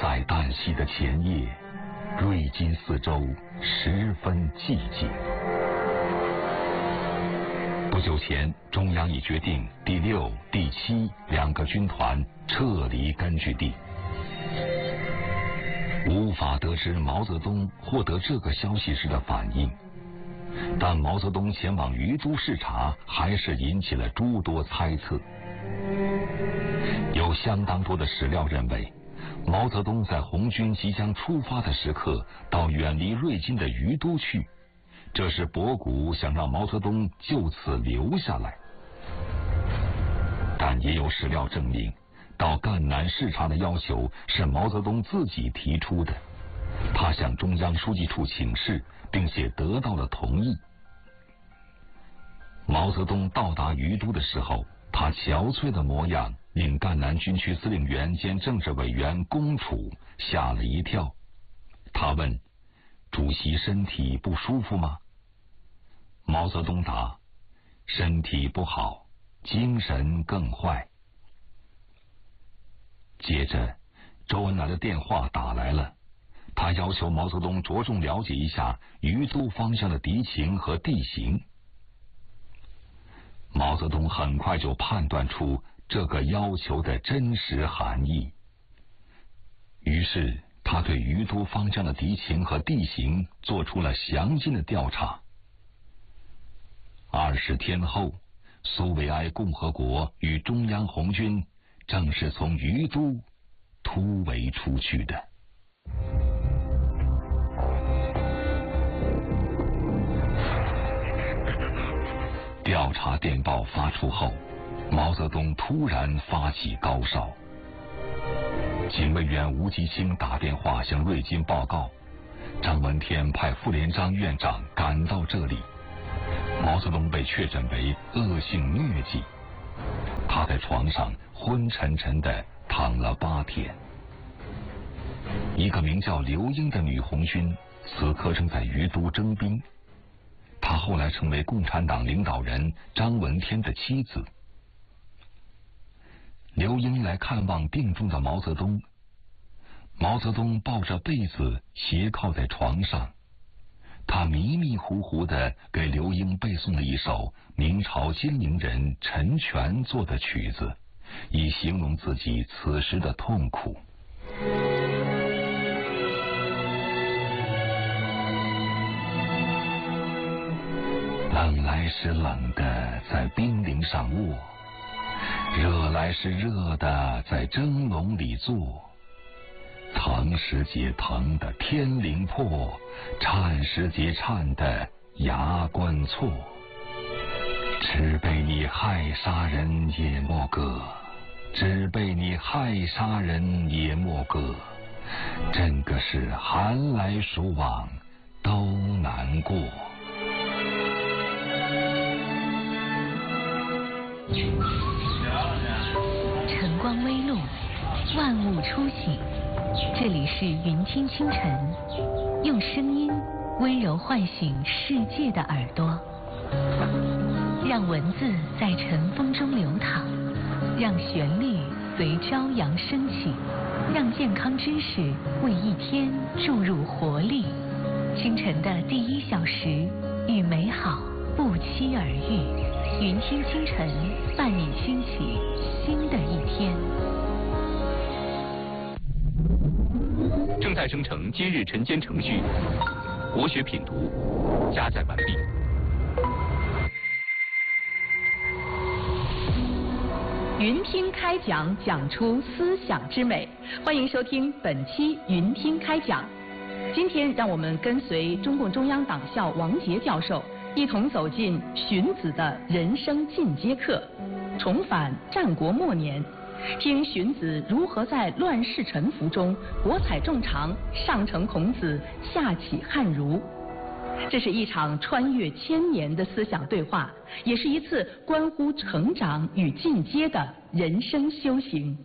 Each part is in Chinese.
在旦夕的前夜，瑞金四周十分寂静。不久前，中央已决定第6、第7两个军团撤离根据地。无法得知毛泽东获得这个消息时的反应，但毛泽东前往于都视察，还是引起了诸多猜测。有相当多的史料认为，毛泽东在红军即将出发的时刻到远离瑞金的于都去，这是博古想让毛泽东就此留下来。但也有史料证明，到赣南视察的要求是毛泽东自己提出的，他向中央书记处请示，并且得到了同意。毛泽东到达于都的时候，他憔悴的模样令赣南军区司令员兼政治委员龚楚吓了一跳。他问：主席身体不舒服吗？毛泽东答：身体不好，精神更坏。接着，周恩来的电话打来了，他要求毛泽东着重了解一下于都方向的敌情和地形。毛泽东很快就判断出这个要求的真实含义，于是他对于都方向的敌情和地形做出了详尽的调查。20天后，苏维埃共和国与中央红军正是从于都突围出去的。调查电报发出后，毛泽东突然发起高烧。警卫员吴吉清打电话向瑞金报告，张闻天派副连长院长赶到这里。毛泽东被确诊为恶性疟疾，他在床上昏沉沉地躺了8天。一个名叫刘英的女红军此刻正在于都征兵，她后来成为共产党领导人张闻天的妻子。刘英来看望病重的毛泽东，毛泽东抱着被子斜靠在床上，他迷迷糊糊地给刘英背诵了一首明朝金陵人陈全作的曲子，以形容自己此时的痛苦。冷来是冷的在冰凌上卧，热来是热的在蒸笼里坐，疼时节疼得天灵破，颤时节颤得牙关错。只被你害杀人也莫歌，只被你害杀人也莫歌，真个是寒来暑往都难过。 晨光微露，万物初醒。这里是云听清晨，用声音温柔唤醒世界的耳朵，让文字在晨风中流淌，让旋律随朝阳升起，让健康知识为一天注入活力。清晨的第1小时，与美好不期而遇。云听清晨，伴你兴起新的一天。 正在生成今日晨间程序，国学品读加载完毕。 云听开讲，讲出思想之美。欢迎收听本期云听开讲。今天让我们跟随中共中央党校王杰教授，一同走进荀子的人生进阶课，重返战国末年，听荀子如何在乱世沉浮中博采众长，上承孔子，下启汉儒。这是一场穿越1000年的思想对话，也是一次关乎成长与进阶的人生修行。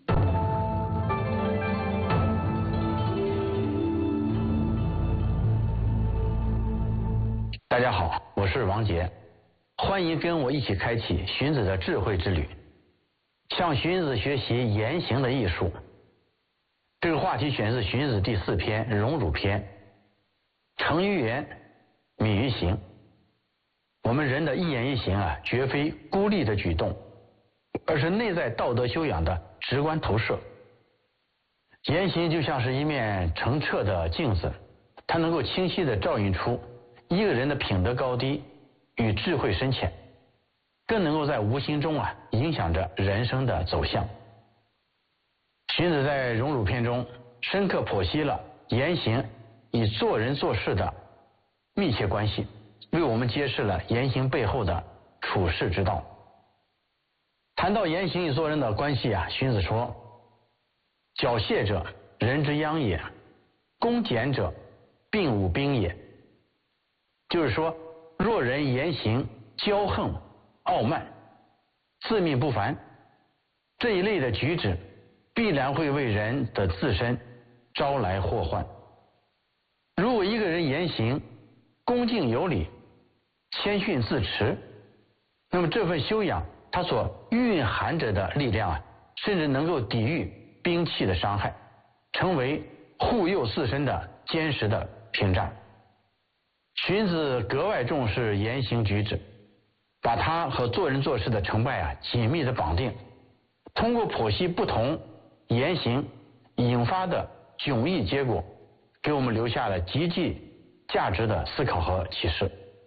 大家好，我是王杰，欢迎跟我一起开启荀子的智慧之旅，向荀子学习言行的艺术。这个话题选自《荀子》第4篇《荣辱篇》。成于言，敏于行。我们人的一言一行啊，绝非孤立的举动，而是内在道德修养的直观投射。言行就像是一面澄澈的镜子，它能够清晰地照映出一个人的品德高低与智慧深浅，更能够在无形中影响着人生的走向。荀子在《荣辱篇》中深刻剖析了言行与做人做事的密切关系，为我们揭示了言行背后的处世之道。谈到言行与做人的关系荀子说：矫谢者，人之殃也；恭俭者，并无兵也。就是说，若人言行骄横、傲慢、自命不凡，这一类的举止必然会为人的自身招来祸患。如果一个人言行恭敬有礼、谦逊自持，那么这份修养它所蕴含着的力量甚至能够抵御兵器的伤害，成为护佑自身的坚实的屏障。荀子格外重视言行举止，把他和做人做事的成败紧密的绑定，通过剖析不同言行引发的迥异结果，给我们留下了极具价值的思考和启示。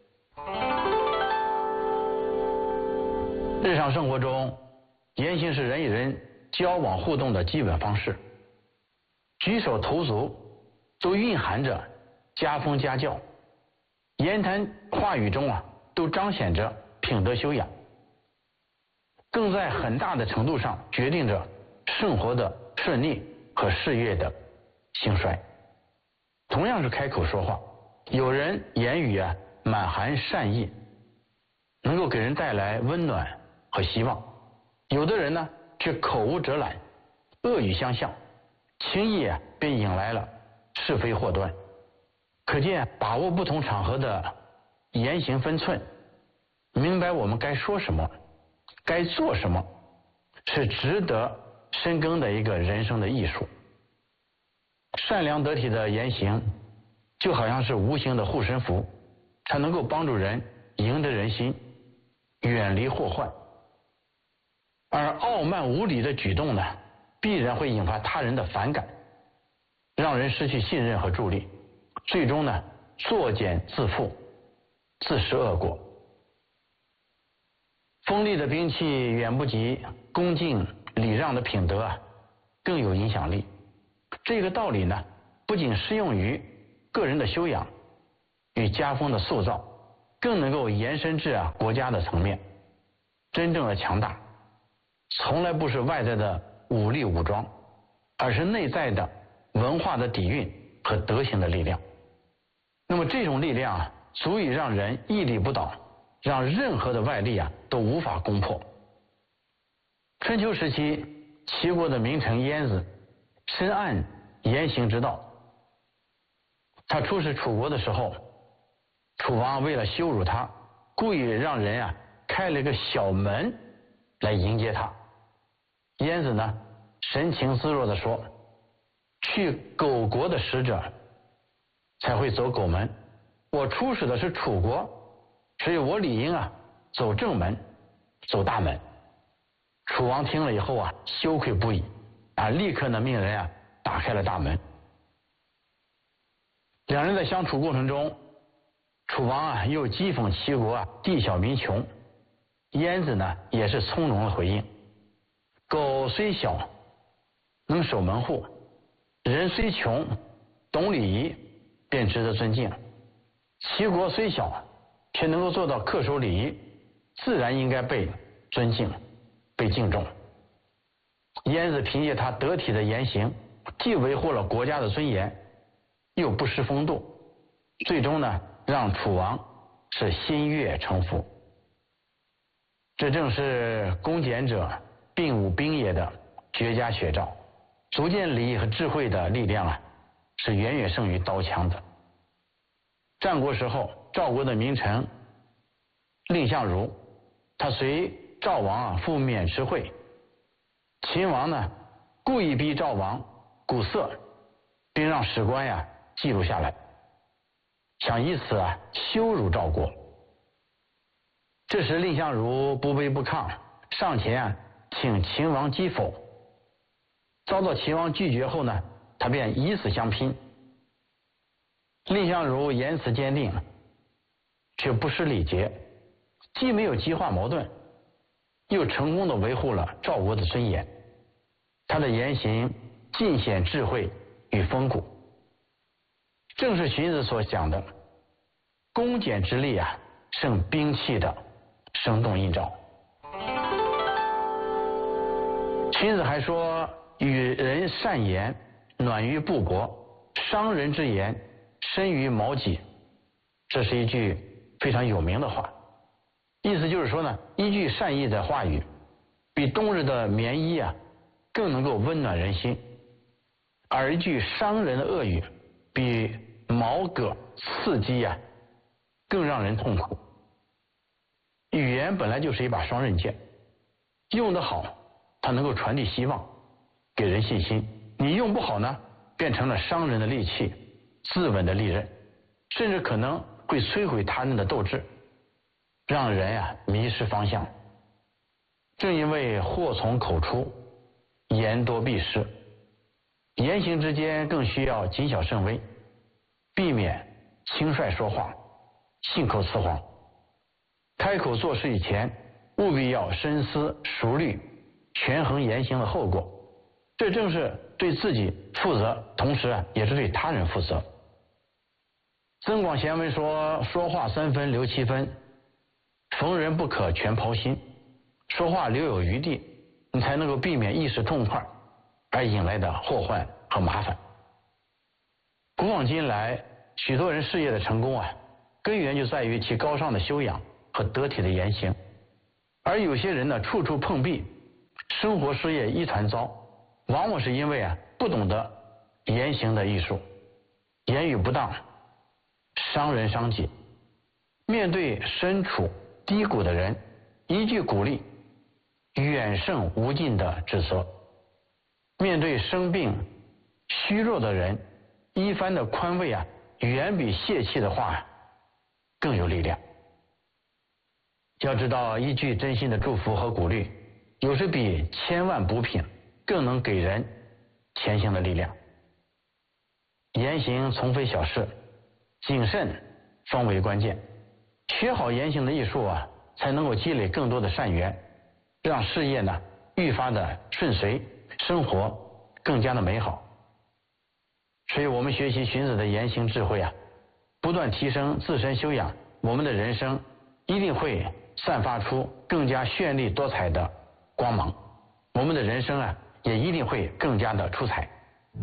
日常生活中，言行是人与人交往互动的基本方式，举手投足都蕴含着家风家教，言谈话语中都彰显着品德修养，更在很大的程度上决定着生活的顺利和事业的兴衰。同样是开口说话，有人言语满含善意，能够给人带来温暖和希望；有的人呢，却口无遮拦，恶语相向，轻易便引来了是非祸端。可见把握不同场合的言行分寸，明白我们该说什么，该做什么，是值得深耕的一个人生的艺术。善良得体的言行就好像是无形的护身符，它能够帮助人赢得人心，远离祸患。而傲慢无礼的举动呢，必然会引发他人的反感，让人失去信任和助力，最终呢，作茧自缚，自食恶果。锋利的兵器远不及恭敬礼让的品德更有影响力。这个道理呢，不仅适用于个人的修养与家风的塑造，更能够延伸至国家的层面。真正的强大从来不是外在的武力武装，而是内在的文化的底蕴和德行的力量。那么这种力量足以让人屹立不倒，让任何的外力都无法攻破。春秋时期，齐国的名臣晏子深谙言行之道。他出使楚国的时候，楚王为了羞辱他，故意让人开了一个小门来迎接他。晏子呢，神情自若地说：去狗国的使者才会走狗门，我出使的是楚国，所以我理应走正门，走大门。楚王听了以后羞愧不已，立刻呢命人打开了大门。两人在相处过程中，楚王又讥讽齐国地小民穷，晏子呢也是从容的回应：狗虽小，能守门户；人虽穷，懂礼仪，便值得尊敬。齐国虽小，却能够做到恪守礼仪，自然应该被尊敬、被敬重。晏子凭借他得体的言行，既维护了国家的尊严，又不失风度，最终呢，让楚王是心悦诚服。这正是恭俭者，并无兵也的绝佳写照。足见礼仪和智慧的力量是远远胜于刀枪的。战国时候，赵国的名臣蔺相如，他随赵王赴渑池会，秦王呢故意逼赵王古色，并让史官呀记录下来，想以此羞辱赵国。这时蔺相如不卑不亢，上前请秦王击否，遭到秦王拒绝后呢，他便以死相拼。蔺相如言辞坚定，却不失礼节，既没有激化矛盾，又成功的维护了赵国的尊严。他的言行尽显智慧与风骨，正是荀子所讲的公简之力胜兵器的生动映照。荀子还说，与人善言，暖于布帛，伤人之言，深于矛戟。这是一句非常有名的话，意思就是说呢，一句善意的话语比冬日的棉衣更能够温暖人心，而一句伤人的恶语比矛戈刺击更让人痛苦。语言本来就是一把双刃剑，用得好它能够传递希望，给人信心；你用不好呢，变成了伤人的利器，自刎的利刃，甚至可能会摧毁他人的斗志，让人迷失方向。正因为祸从口出，言多必失，言行之间更需要谨小慎微，避免轻率说话，信口雌黄。开口做事以前，务必要深思熟虑，权衡言行的后果。这正是对自己负责，同时也是对他人负责。增广贤文说，说话3分留7分，逢人不可全抛心，说话留有余地，你才能够避免一时痛快而引来的祸患和麻烦。古往今来，许多人事业的成功根源就在于其高尚的修养和得体的言行，而有些人呢，处处碰壁，生活事业一团糟，往往是因为不懂得言行的艺术，言语不当，伤人伤己。面对身处低谷的人，一句鼓励远胜无尽的指责；面对生病虚弱的人，一番的宽慰远比泄气的话更有力量。要知道，一句真心的祝福和鼓励，有时比千万补品更能给人前行的力量。言行从非小事，谨慎方为关键。学好言行的艺术才能够积累更多的善缘，让事业呢愈发的顺遂，生活更加的美好。所以我们学习荀子的言行智慧不断提升自身修养，我们的人生一定会散发出更加绚丽多彩的光芒，我们的人生也一定会更加的出彩。